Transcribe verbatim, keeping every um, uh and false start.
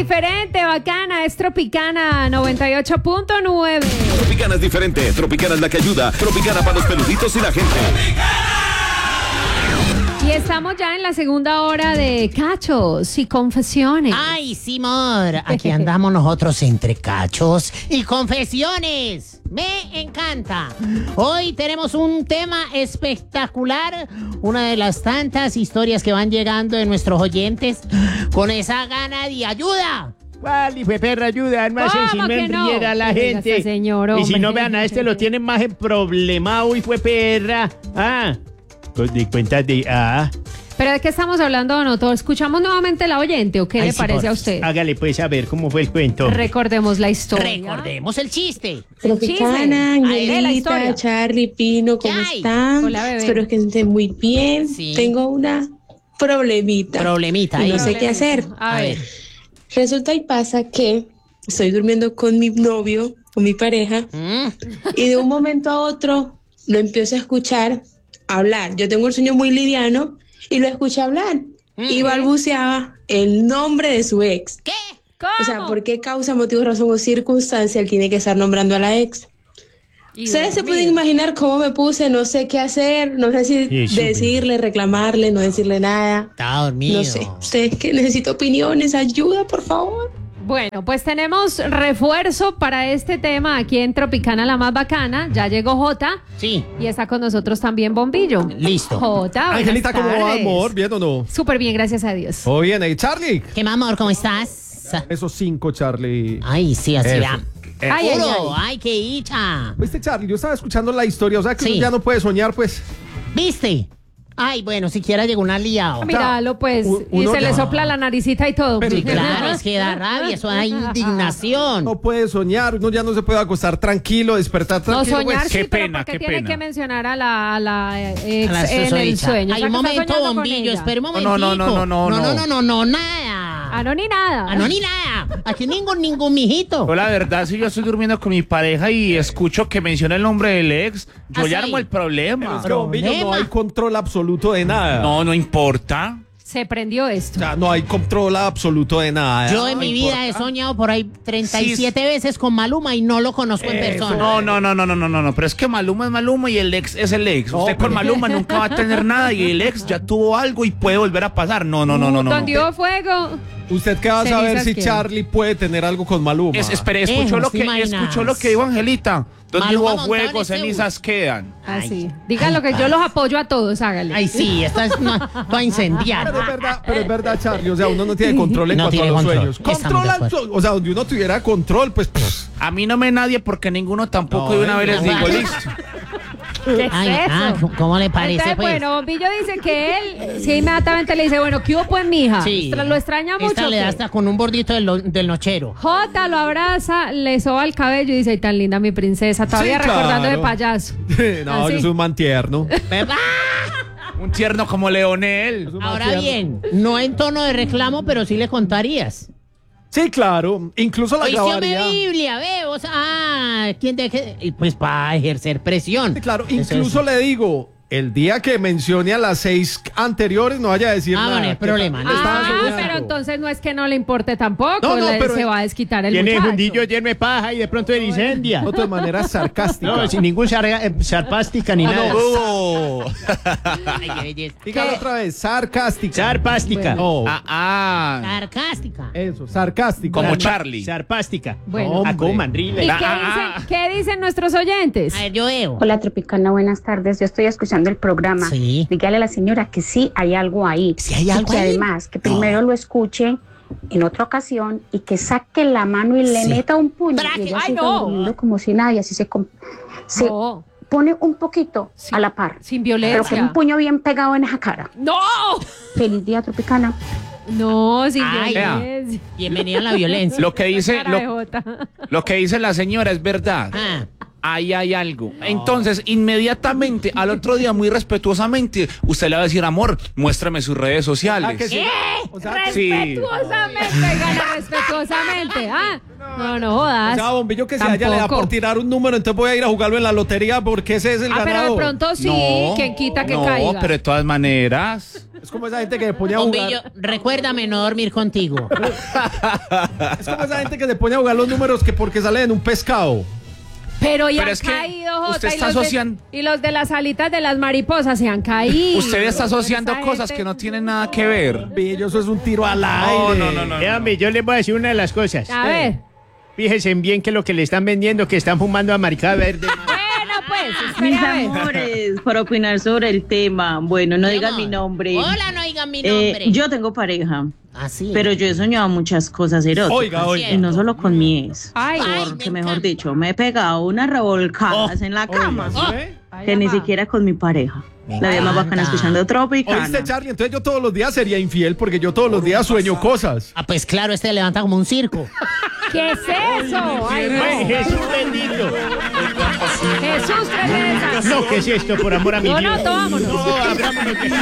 diferente, bacana, es Tropicana noventa y ocho punto nueve. Tropicana es diferente, Tropicana es la que ayuda, Tropicana para los peluditos y la gente. Y estamos ya en la segunda hora de cachos y confesiones. Ay, Simón, aquí andamos nosotros entre cachos y confesiones. Me encanta. Hoy tenemos un tema espectacular, una de las tantas historias que van llegando de nuestros oyentes con esa gana de ayuda. ¿Cuál hijo de perra ayuda? No hacen si no enriera a la gente. Señor, y si hombre. no vean a este lo tienen más en problemado, hijo de perra. Ah, pues de cuentas de... Ah. ¿Pero de qué estamos hablando, Donoto? ¿Escuchamos nuevamente la oyente o qué Ay, le sí, parece por- a usted? Hágale pues a ver cómo fue el cuento. Recordemos la historia. Recordemos el chiste. Tropicana, Chisme. Ay, lee la historia. Angelita, Charlie, Pino, ¿cómo Ay. están? Hola, bebé. Espero que estén muy bien. Sí. Tengo una problemita. Problemita Y ahí. no sé qué hacer. A ver. Resulta y pasa que estoy durmiendo con mi novio, con mi pareja, Mm. y de un momento a otro lo empiezo a escuchar hablar. Yo tengo el sueño muy liviano y lo escuché hablar. Y balbuceaba el nombre de su ex. ¿Qué? ¿Cómo? O sea, ¿por qué causa, motivo, razón o circunstancia él tiene que estar nombrando a la ex? Y Ustedes se dormir. pueden imaginar cómo me puse, no sé qué hacer, no sé si Sí, súper. decirle, reclamarle, no decirle nada. Está dormido. No sé, ustedes que necesito opiniones, ayuda, por favor. Bueno, pues tenemos refuerzo para este tema aquí en Tropicana, la más bacana. Ya llegó Jota Sí, y está con nosotros también Bombillo. listo. Jota, buenas Angelita, ¿cómo va, tardes. amor? ¿Bien o no? Súper bien, gracias a Dios. ¿Todo bien? ¿Eh, Charlie? ¿Qué más, amor? ¿Cómo estás? Esos cinco, Charlie. Ay, sí, así Eso. va. Eh, Ay, ay, Puro, ay. ay, qué hicha. ¿Viste, Charlie? Yo estaba escuchando la historia, o sea que Sí. uno ya no puede soñar, pues. ¿Viste? Ay, bueno, siquiera llegó una liado. Míralo, pues, u- y uno se le ya- sopla la naricita y todo. Pero- Sí, claro, es que da rabia, eso da indignación. No puede soñar, uno ya no se puede acostar tranquilo, despertar No tranquilo. soñar, pues. sí, Qué pero pena, porque qué tiene pena. que mencionar a la, a la eh, ex A la en el susodicha. sueño. O Hay sea, un que está momento, soñando con bombillo, ella. espera un No, momentico. no, no, no, no, no, no. no, no, no, nada. Ah, no, ni nada. Ah, no, ni nada. Aquí ningún, ningún mijito. Yo la verdad, si yo estoy durmiendo con mi pareja y escucho que menciona el nombre del ex, yo Ah, ya sí. armo el Pero problema. es que, Bombillo, no Problema. hay control absoluto de nada. No, no importa. Se prendió O esto. sea, no hay control absoluto de nada. Yo en No mi importa. vida he soñado por ahí treinta y siete veces con Maluma y no lo conozco en persona. No, no, no, no, no, no, no, no, pero es que Maluma es Maluma y el ex es el ex. No, Usted con pero- Maluma nunca va a tener nada y el ex ya tuvo algo y puede volver a pasar. No, no, no, no, no. Don no. Dio Fuego. ¿Usted qué va a saber Cenizas si quedan. Charlie puede tener algo con Maluma? Es, espere, Eh, escuchó no lo te que imaginas. escuchó lo que dijo Angelita. Donde Maluma hubo montado en fuego, ese cenizas quedan. Así. Díganlo que yo los apoyo a todos, hágale. Ay, sí, esta es una, va a incendiar. Pero es verdad, pero es verdad, Charlie. O sea, uno no tiene control en No cuanto a tiene los control. sueños. Estamos Control de al acuerdo. sueño. O sea, donde uno tuviera control, pues. pff, A mí no me nadie porque ninguno tampoco No, de una eh, vez les no. digo, listo. ¿Qué es Ay, eso? ah, ¿cómo le parece, Entonces, pues? bueno, Bombillo dice que él, sí, inmediatamente le dice, bueno, ¿qué hubo pues, mija? Sí. Tra- ¿Lo extraña mucho? Esta o le qué? da hasta con un bordito del, lo- del nochero. Jota lo abraza, le soba el cabello y dice, ay, tan linda mi princesa, todavía Sí, recordando de claro. payaso. no, Así. yo soy un man tierno. ¿Verdad? Un tierno como Leonel. un man Ahora tierno. bien, no en tono de reclamo, pero sí le contarías. Sí, claro. Incluso la Oye, grabaría. Biblia, ve, vos, ah, ¿quién deje? y Pues para ejercer presión. Sí, claro. Eso Incluso es. le digo, el día que mencione a las seis anteriores, no vaya a decir Ah, nada. bueno, no hay que problema, ta- listo. estaba Ah, soñando. pero entonces no es que no le importe tampoco, No, no, le- pero- se va a desquitar el Tiene muchacho. fundillo lleno de paja y de pronto él incendia. No, de manera sarcástica. No, sin ningún sarga- eh, sarpástica ni Ah, nada. no. Oh. Ay, qué belleza. Dígalo ¿Qué? otra vez, sarcástica. Sarpástica. No, Ah, ah. Sarcástica. eso, sarcástica. Como Sarpa- Charlie. Sarpástica. Bueno. A Hombre. ¿Y mandrile. qué, Ah, ah, dicen, qué dicen nuestros oyentes? A ver, yo veo. Hola Tropicana, buenas tardes. Yo estoy escuchando el programa. Sí. Dígale a la señora que sí hay algo ahí. ¿Sí hay Y algo que ahí? además que primero lo escuche en otra ocasión y que saque la mano y le Sí. meta un puño. Traje- Y ella ¡Ay, siga no! durmiendo como si nada y así se, com- se No, pone un poquito Sí. a la par. sin Pero con violencia. un puño bien pegado en esa cara. ¡No! Feliz día Tropicana. No, sin Ay, violencia. Bienvenida a la violencia. Lo que dice, Cara de lo, Jota. lo que dice la señora es verdad. Ah, Ahí hay algo. Entonces, inmediatamente, al otro día, muy respetuosamente, usted le va a decir, amor, muéstrame sus redes sociales. Ah, que sí. O sea, que- Sí. Respetuosamente, gana respetuosamente. Ah, No, no jodas. O sea, bombillo que si a ella le da Tampoco. por tirar un número, entonces voy a ir a jugarlo en la lotería porque ese es el Ah, pero de ganador. pronto sí, No, quien quita que no, caiga. pero de todas maneras. Es como esa gente que se pone a jugar. Bombillo, recuérdame no dormir contigo. Es como esa gente que se pone a jugar los números que porque salen en un pescado. Pero ya Pero han es que caído, Jota, usted y está los de- asociando- y los de las alitas de las mariposas se han caído. Usted está asociando Esa cosas gente- que no tienen nada que ver. Bombillo, eso es un tiro al aire. no, no, no. Eh, hombre, yo les voy a decir una de las cosas. A ver. Fíjense bien que lo que le están vendiendo, que están fumando a maricada verde. Bueno, pues, espere Mis a ver. amores, para opinar sobre el tema, bueno, no Mi digan amor. mi nombre. Hola, no digan mi Eh, nombre. yo tengo pareja, Así. pero yo he soñado muchas cosas eróticas. Oiga, oiga. Y no solo con mi ex. Ay, Porque, mejor dicho, me he pegado unas revolcadas en la cama. ¿Eh? Que ni siquiera con mi pareja. Me La vida más encanta. bacana escuchando Tropicana. ¿Oíste, Charlie? Entonces yo todos los días sería infiel porque yo todos los días sueño cosas. Ah, pues claro, este levanta como un circo. ¿qué es eso? Ay, Ay, no. Jesús bendito. Jesús, ¿qué es esa? No, ¿qué es esto? Por amor a mi No, Dios. no, vámonos. No, abrámonos.